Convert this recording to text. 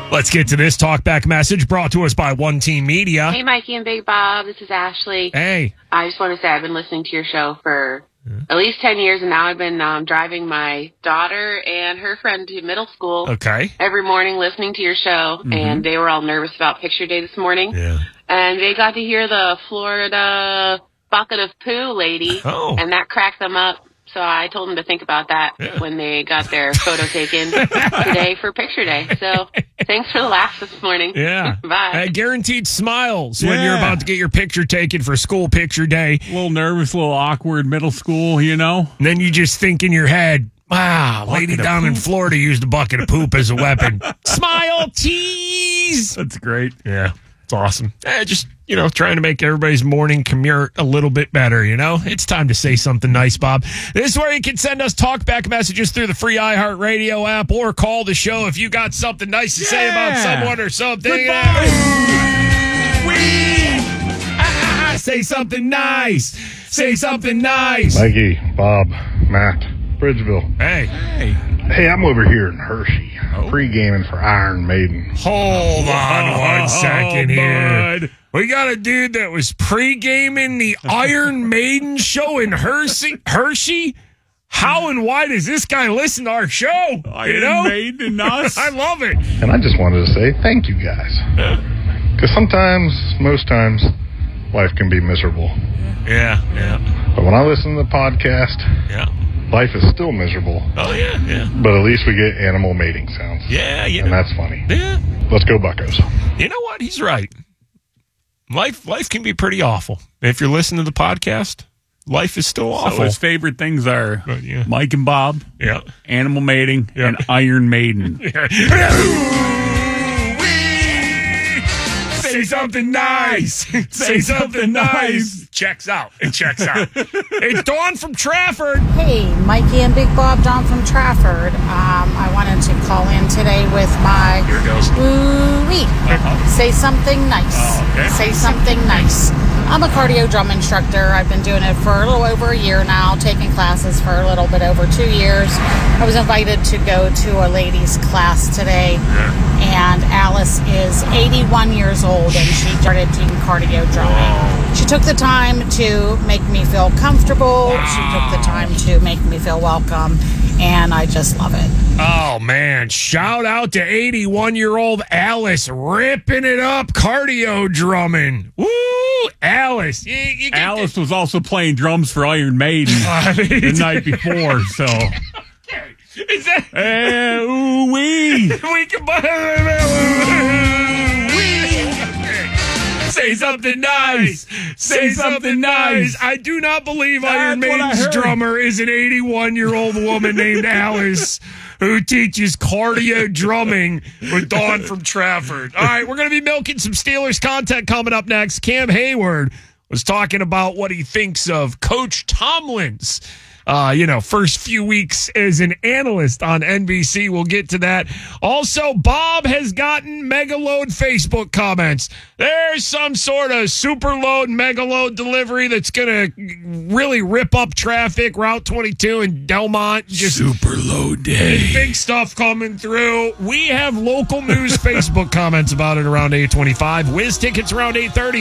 Let's get to this talkback message brought to us by One Team Media. Hey, Mikey and Big Bob. This is Ashley. Hey. I just want to say I've been listening to your show for at least 10 years, and now I've been driving my daughter and her friend to middle school. Okay. Every morning listening to your show, and they were all nervous about picture day this morning. Yeah. And they got to hear the Florida bucket of poo lady, and that cracked them up. So I told them to think about that when they got their photo taken today for picture day. So thanks for the laughs this morning. Yeah. Bye. Guaranteed smiles when you're about to get your picture taken for school picture day. A little nervous, a little awkward middle school, you know? And then you just think in your head, wow, lady down in Florida used a bucket of poop as a weapon. Smile, tease. That's great. Yeah. It's awesome. Just, trying to make everybody's morning commute a little bit better, It's time to say something nice, Bob. This is where you can send us talkback messages through the free iHeartRadio app or call the show if you got something nice to say about someone or something. Say something nice. Say something nice. Mikey, Bob, Matt, Bridgeville. Hey, I'm over here in Hershey, pre-gaming for Iron Maiden. Hold on 1 second here. Bud. We got a dude that was pre-gaming the Iron Maiden show in Hershey. How and why does this guy listen to our show? Iron Maiden and us. I love it. And I just wanted to say thank you guys. Because most times, life can be miserable. Yeah. But when I listen to the podcast, life is still miserable. Oh, yeah. But at least we get animal mating sounds. Yeah, And that's funny. Yeah. Let's go Buccos. You know what? He's right. Life can be pretty awful. If you're listening to the podcast, life is still awful. So his favorite things are Mike and Bob, animal mating, and Iron Maiden. Say something nice. Say something nice. Checks out. It checks out. It's Dawn from Trafford. Hey, Mikey and Big Bob, Dawn from Trafford. I wanted to call in today with my Here it goes. Woo-wee. Say something nice. Say something nice. I'm a cardio drum instructor. I've been doing it for a little over a year now, taking classes for a little bit over 2 years. I was invited to go to a ladies' class today, and Alice is 81 years old, and she started doing cardio drumming. She took the time to make me feel comfortable. She took the time to make me feel welcome, and I just love it. Oh, man. Shout out to 81-year-old Alice ripping it up cardio drumming. Woo! Alice. Alice was also playing drums for Iron Maiden the night before, so. Is that? Ooh-wee. We can Say something nice. Say something nice. I do not believe Iron Maiden's drummer is an 81-year-old woman named Alice who teaches cardio drumming with Dawn from Trafford. All right, we're going to be milking some Steelers content coming up next. Cam Hayward was talking about what he thinks of Coach Tomlin's first few weeks as an analyst on NBC. We'll get to that. Also, Bob has gotten Megaload Facebook comments. There's some sort of superload, megaload delivery that's going to really rip up traffic. Route 22 in Delmont. Just Superload day. Big stuff coming through. We have local news Facebook comments about it around 8:25. Wiz tickets around 8:30.